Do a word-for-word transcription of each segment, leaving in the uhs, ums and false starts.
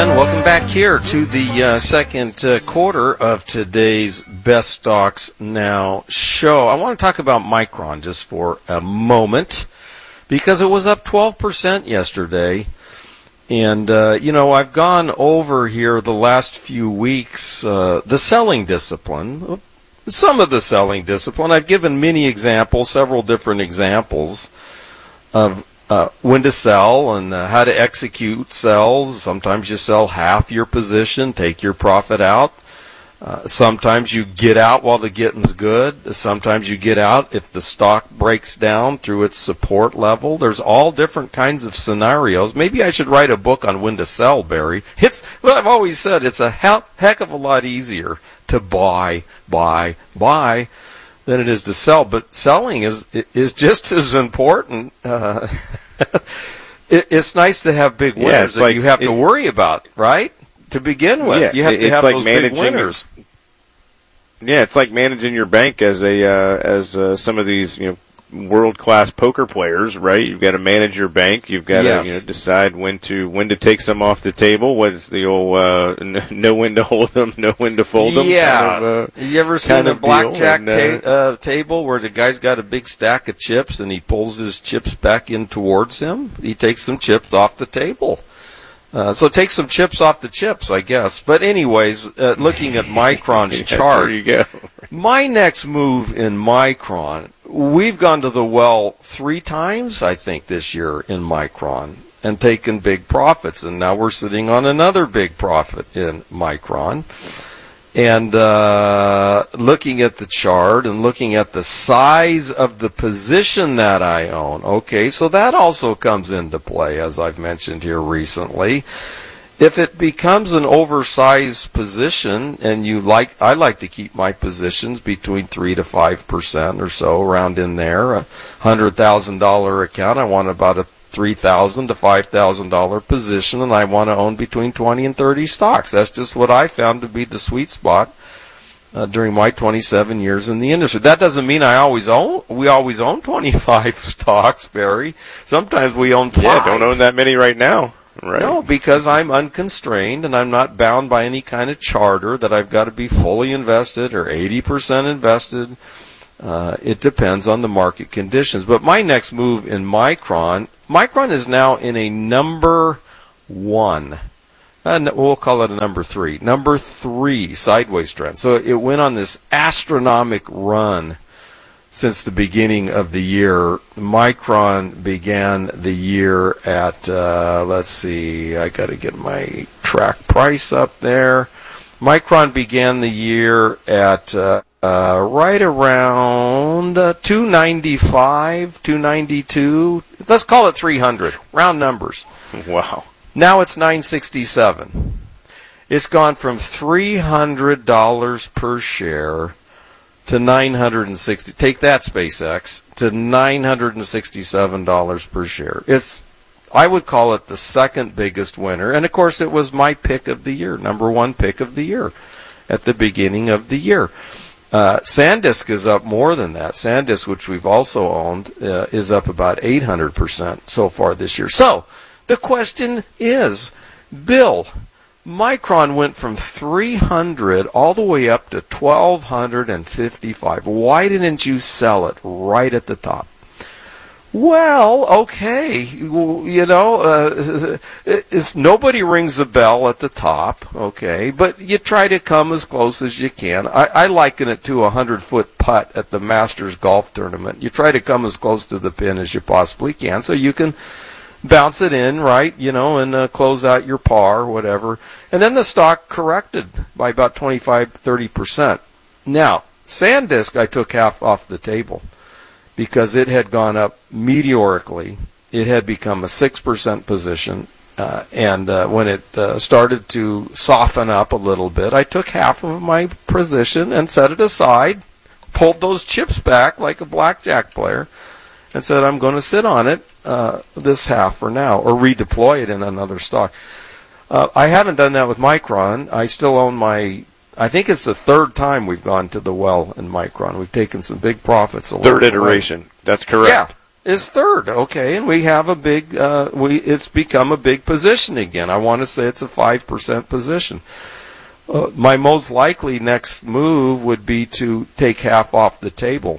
And welcome back here to the uh, second uh, quarter of today's Best Stocks Now show. I want to talk about Micron just for a moment because it was up twelve percent yesterday. And, uh, you know, I've gone over here the last few weeks uh, the selling discipline, some of the selling discipline. I've given many examples, several different examples of Uh, when to sell and uh, how to execute sells. Sometimes you sell half your position, take your profit out. Uh, sometimes you get out while the getting's good. Sometimes you get out if the stock breaks down through its support level. There's all different kinds of scenarios. Maybe I should write a book on when to sell, Barry. It's, well, I've always said it's a he- heck of a lot easier to buy, buy, buy than it is to sell, but selling is is just as important. Uh, it, it's nice to have big winners yeah, that like, you have it, to worry about, right? To begin with, yeah, you have to it's have like those managing, big winners. Yeah, it's like managing your bank as a uh, as uh, some of these you know world class poker players, right? You've got to manage your bank. You've got Yes. to you know, decide when to when to take some off the table. What's the old uh, know when to hold them, know when to fold them? Yeah. Kind of, uh, you ever seen a blackjack and, uh, ta- uh, table where the guy's got a big stack of chips and he pulls his chips back in towards him? He takes some chips off the table. Uh, so take some chips off the chips, I guess. But anyways, uh, looking at Micron's That's chart, where you go. my next move in Micron, we've gone to the well three times, I think, this year in Micron and taken big profits. And now we're sitting on another big profit in Micron. And uh, looking at the chart and looking at the size of the position that I own. Okay, so that also comes into play, as I've mentioned here recently. If it becomes an oversized position, and you like, I like to keep my positions between three to five percent or so, around in there. A hundred thousand dollar account, I want about a three thousand to five thousand dollar position, and I want to own between twenty and thirty stocks. That's just what I found to be the sweet spot uh, during my twenty-seven years in the industry. That doesn't mean I always own. We always own twenty-five stocks, Barry. Sometimes we own five. Yeah, don't own that many right now. Right. No, because I'm unconstrained and I'm not bound by any kind of charter that I've got to be fully invested or eighty percent invested. Uh, it depends on the market conditions. But my next move in Micron, Micron is now in a number one. Uh, we'll call it a number three. Number three sideways trend. So it went on this astronomical run since the beginning of the year. Micron began the year at, uh, let's see, I got to get my track price up there. Micron began the year at uh, uh, right around uh, two ninety-five, two ninety-two. Let's call it three hundred, round numbers. Wow. Now it's nine sixty-seven. It's gone from three hundred dollars per share to nine hundred sixty. Take that, SpaceX, to nine hundred sixty-seven dollars per share. It's, I would call it the second biggest winner, and of course it was my pick of the year, number one pick of the year at the beginning of the year. Uh, SanDisk is up more than that. SanDisk, which we've also owned, uh, is up about eight hundred percent so far this year. So the question is, Bill, Micron went from three hundred all the way up to twelve fifty-five. Why didn't you sell it right at the top? Well, okay, you know, uh, it's, nobody rings a bell at the top, okay, but you try to come as close as you can. I, I liken it to a hundred-foot putt at the Masters golf tournament. You try to come as close to the pin as you possibly can so you can bounce it in, right, you know, and uh, close out your par or whatever. And then the stock corrected by about twenty-five, thirty percent. Now, SanDisk I took half off the table because it had gone up meteorically. It had become a six percent position. Uh, and uh, when it uh, started to soften up a little bit, I took half of my position and set it aside, pulled those chips back like a blackjack player, and said, I'm going to sit on it uh, this half for now, or redeploy it in another stock. Uh, I haven't done that with Micron. I still own my, I think it's the third time we've gone to the well in Micron. We've taken some big profits along Third the iteration. way. That's correct. Yeah, is third. Okay, and we have a big. Uh, we it's become a big position again. I want to say it's a five percent position. Uh, my most likely next move would be to take half off the table,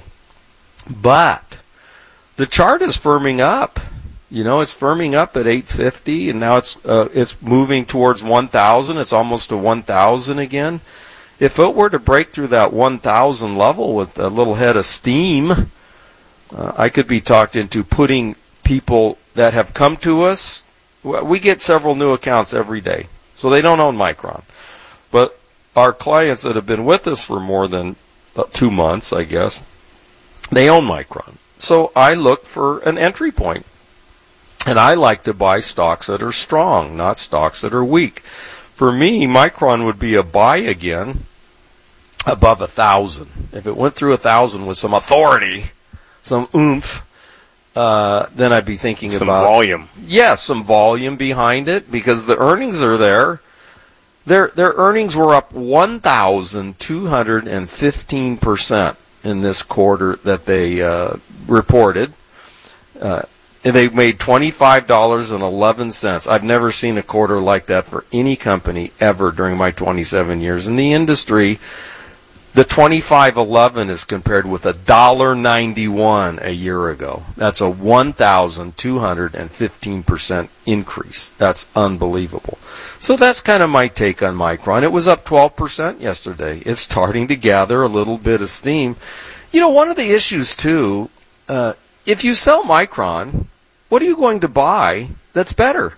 but the chart is firming up. You know, it's firming up at eight fifty, and now it's uh, it's moving towards one thousand. It's almost to one thousand again. If it were to break through that one thousand level with a little head of steam, uh, I could be talked into putting people that have come to us. We get several new accounts every day, so they don't own Micron. But our clients that have been with us for more than uh, two months, I guess, they own Micron. So I look for an entry point. And I like to buy stocks that are strong, not stocks that are weak. For me, Micron would be a buy again above a thousand. If it went through a thousand with some authority, some oomph, uh, then I'd be thinking some about some volume. Yes, yeah, some volume behind it because the earnings are there. Their their earnings were up one thousand two hundred fifteen percent in this quarter that they uh, reported. Uh, They made twenty-five dollars and eleven cents. I've never seen a quarter like that for any company ever during my twenty-seven years in the industry. The twenty-five eleven is compared with one dollar ninety-one a year ago. That's a one thousand two hundred fifteen percent increase. That's unbelievable. So that's kind of my take on Micron. It was up twelve percent yesterday. It's starting to gather a little bit of steam. You know, one of the issues, too, uh, if you sell Micron, what are you going to buy that's better?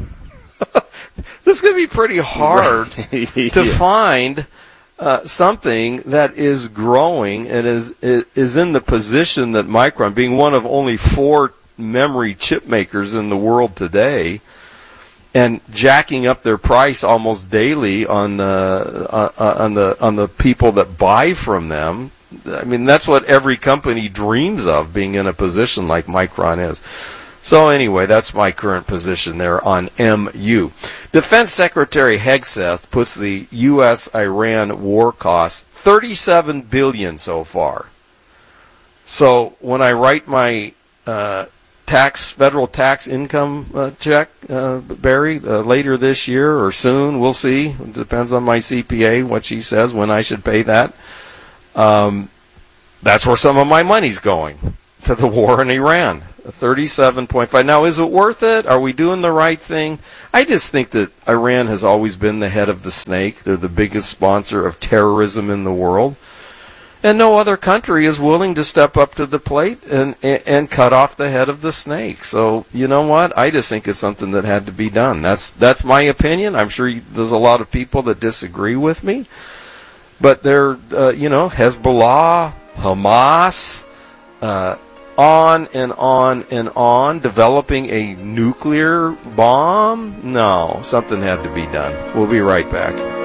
This is going to be pretty hard right. to yeah. find uh, something that is growing and is is in the position that Micron, being one of only four memory chip makers in the world today, and jacking up their price almost daily on the uh, on the on the people that buy from them. I mean, that's what every company dreams of, being in a position like Micron is. So anyway, that's my current position there on M U. Defense Secretary Hegseth puts the U S Iran war costs thirty-seven billion dollars so far. So when I write my uh, tax, federal tax income uh, check, uh, Barry, uh, later this year or soon, we'll see. It depends on my C P A, what she says, when I should pay that. Um, that's where some of my money's going, to the war in Iran. thirty-seven point five. Now, is it worth it? Are we doing the right thing? I just think that Iran has always been the head of the snake. They're the biggest sponsor of terrorism in the world. And no other country is willing to step up to the plate and, and, and cut off the head of the snake. So, you know what? I just think it's something that had to be done. That's, that's my opinion. I'm sure there's a lot of people that disagree with me. But they're, uh, you know, Hezbollah, Hamas, uh, on and on and on, developing a nuclear bomb? No, something had to be done. We'll be right back.